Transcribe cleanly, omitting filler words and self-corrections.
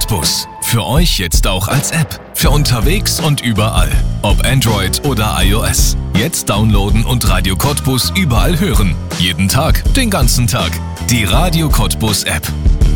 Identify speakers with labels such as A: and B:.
A: Cottbus. Für euch jetzt auch als App. Für unterwegs und überall. Ob Android oder iOS. Jetzt downloaden und Radio Cottbus überall hören. Jeden Tag, den ganzen Tag. Die Radio Cottbus App.